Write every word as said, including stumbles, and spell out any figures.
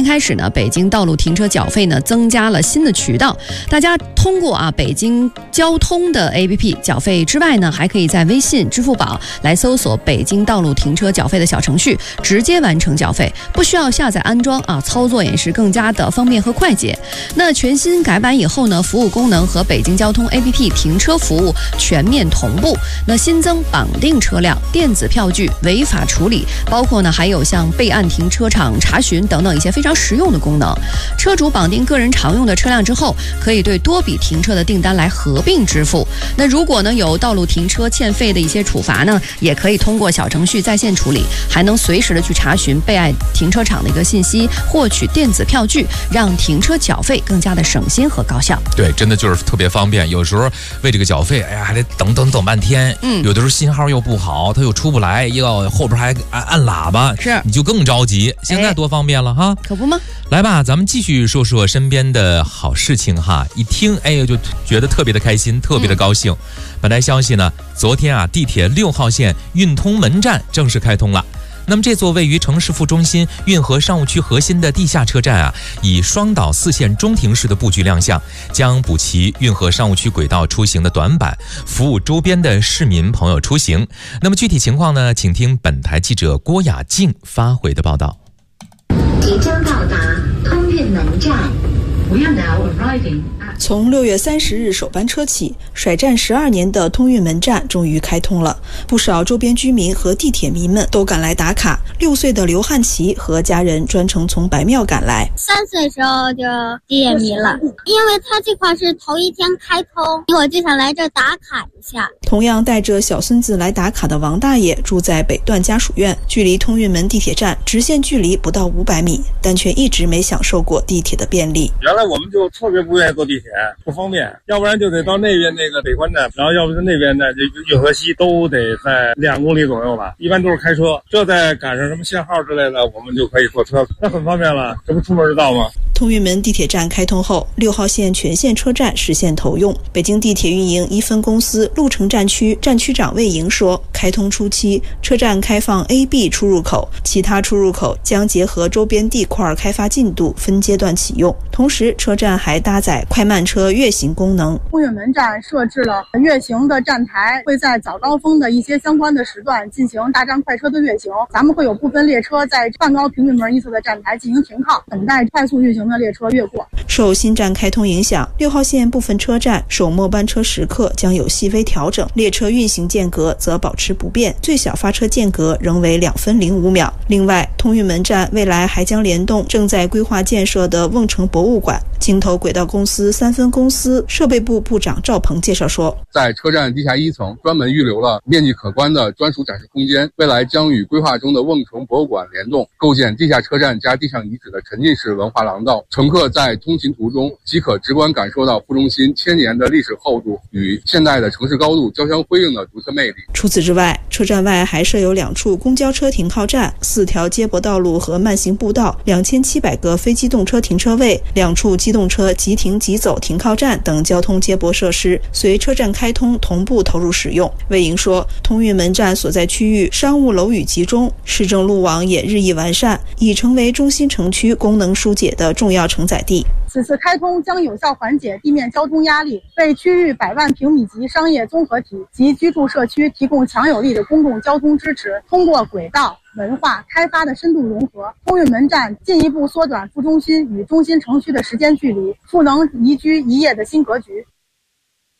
开始呢，北京道路停车缴费呢增加了新的渠道，大家通过啊北京交通的 A P P 缴费之外呢，还可以在微信、支付宝来搜索北京道路停车缴费的小程序，直接完成缴费，不需要下载安装啊，操作也是更加的方便和快捷。那全新改版以后呢，服务功能和北京交通 A P P 停车服务全面同步。那新增绑定车辆、电子票据、违法处理，包括呢还有像备案停车场查询等等一些非常实用的功能。车主绑定个人常用的车辆之后，可以对多笔停车的订单来合并支付。那如果呢有道路停车欠费的一些处罚呢，也可以通过小程序在线处理，还能随时的去查询备案停车场的一个信息，获取电子票据，让停车缴费更加的省心和高效。 对，真的就是特别方便。有时候为这个缴费，哎呀，还得等等等半天。嗯，有的时候信号又不好，它又出不来，要后边还按按喇叭， 是你就更着急。现在多方便了哈， 可不吗？ 来吧，咱们继续说说身边的好事情哈。一听，哎呦，就觉得特别的开心，特别的高兴。嗯、本来消息呢，昨天啊，地铁六号线运通门站正式开通了。那么这座位于城市副中心运河商务区核心的地下车站啊，以双岛四线中庭式的布局亮相，将补齐运河商务区轨道出行的短板，服务周边的市民朋友出行。那么具体情况呢，请听本台记者郭雅静发回的报道。 即将到达通运门站。 从六月三十日首班车起，甩站十二年的通运门站终于开通了。不少周边居民和地铁迷们都赶来打卡。六岁的刘汉奇和家人专程从白庙赶来。 三岁时候就地铁迷了，因为他这块是头一天开通，我就想来这打卡一下。 同样带着小孙子来打卡的王大爷住在北段家属院，距离通运门地铁站直线距离不到五百米，但却一直没享受过地铁的便利。 原来我们就特别不愿意坐地铁，不方便，要不然就得到那边那个北关站，然后要不是那边的这运河西都得在两公里左右吧，一般都是开车。这再赶上什么限号之类的，我们就可以坐车，那很方便了，这不出门就到吗？ 通运门地铁站开通后，六号线全线车站实现投用。北京地铁运营一分公司鹿城站区站区长魏莹说，开通初期，车站开放 A、B 出入口，其他出入口将结合周边地块开发进度分阶段启用。同时，车站还搭载快慢车越行功能。 通运门站设置了越行的站台，会在早高峰的一些相关的时段进行大站快车的越行。咱们会有部分列车在半高平运门一侧的站台进行停靠，等待快速运行的列车越过。 受新站开通影响，六号线部分车站首末班车时刻将有细微调整，列车运行间隔则保持不变，最小发车间隔仍为两分零五秒。另外，通运门站未来还将联动正在规划建设的瓮城博物馆。京投轨道公司三分公司设备部部长赵鹏介绍说， 在车站地下一层专门预留了面积可观的专属展示空间，未来将与规划中的瓮城博物馆联动，构建地下车站加地上遗址的沉浸式文化廊道。乘客在通勤途中即可直观感受到副中心千年的历史厚度与现代的城市高度交相辉映的独特魅力。 除此之外，车站外还设有两处公交车停靠站、四条接驳道路和慢行步道、两千七百个非机动车停车位、两处机动车即停即走停靠站等交通接驳设施，随车站开通同步投入使用。魏莹说，通运门站所在区域商务楼宇集中，市政路网也日益完善，已成为中心城区功能疏解的重要承载地。 此次开通将有效缓解地面交通压力，为区域百万平米级商业综合体及居住社区提供强有力的公共交通支持。通过轨道文化开发的深度融合，通运门站进一步缩短副中心与中心城区的时间距离，赋能宜居宜业的新格局。